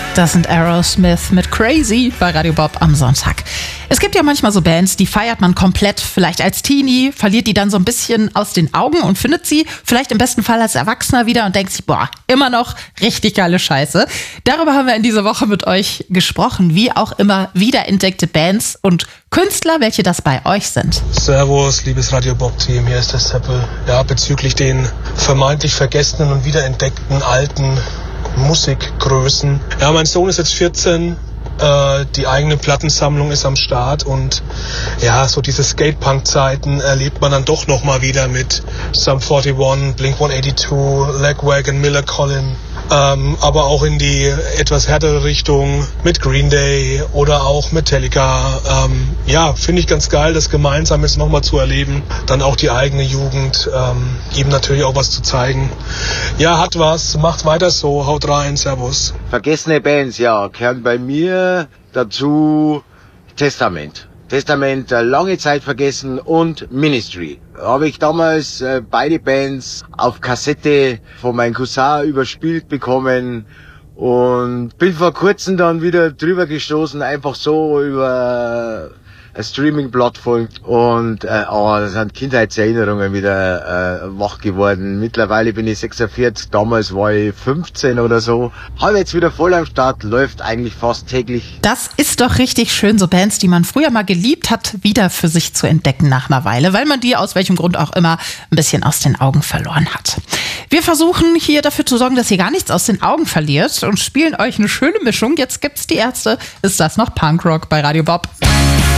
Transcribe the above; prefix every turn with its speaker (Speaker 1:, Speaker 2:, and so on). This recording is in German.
Speaker 1: Das sind Aerosmith mit Crazy bei Radio Bob am Sonntag. Es gibt ja manchmal so Bands, die feiert man komplett, vielleicht als Teenie, verliert die dann so ein bisschen aus den Augen und findet sie vielleicht im besten Fall als Erwachsener wieder und denkt sich, boah, immer noch richtig geile Scheiße. Darüber haben wir in dieser Woche mit euch gesprochen, wie auch immer wiederentdeckte Bands und Künstler, welche das bei euch sind.
Speaker 2: Servus, liebes Radio Bob-Team, hier ist der Seppel. Ja, bezüglich den vermeintlich vergessenen und wiederentdeckten alten Musikgrößen. Ja, mein Sohn ist jetzt 14, die eigene Plattensammlung ist am Start und ja, so diese Skatepunk-Zeiten erlebt man dann doch nochmal wieder mit Sum 41, Blink-182, Lagwagon, Miller Collin, aber auch in die etwas härtere Richtung mit Green Day oder auch Metallica. Ja, finde ich ganz geil, das gemeinsam jetzt nochmal zu erleben, dann auch die eigene Jugend, ihm natürlich auch was zu zeigen. Ja, hat was, macht weiter so, haut rein, servus.
Speaker 3: Vergessene Bands, ja, gehören bei mir dazu Testament. Testament lange Zeit vergessen und Ministry. Habe ich damals beide Bands auf Kassette von meinem Cousin überspielt bekommen und bin vor kurzem dann wieder drüber gestoßen, einfach so über eine Streaming-Plattform und da sind Kindheitserinnerungen wieder wach geworden. Mittlerweile bin ich 46, damals war ich 15 oder so. Habe jetzt wieder voll am Start, läuft eigentlich fast täglich.
Speaker 1: Das ist doch richtig schön, so Bands, die man früher mal geliebt hat, wieder für sich zu entdecken nach einer Weile, weil man die aus welchem Grund auch immer ein bisschen aus den Augen verloren hat. Wir versuchen hier dafür zu sorgen, dass ihr gar nichts aus den Augen verliert und spielen euch eine schöne Mischung. Jetzt gibt's die Ärzte. Ist das noch Punkrock bei Radio Bob?